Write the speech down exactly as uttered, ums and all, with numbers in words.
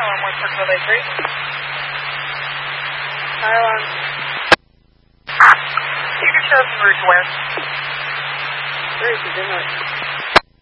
Pylon one Park Relay three. Pylon. You can show some route west. Where is it?